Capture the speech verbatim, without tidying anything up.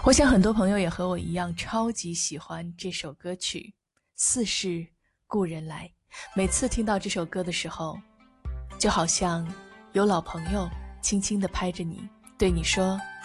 我想很多朋友也和我一样超级喜欢这首歌曲似是故人来。每次听到这首歌的时候，就好像有老朋友轻轻地拍着你，对你说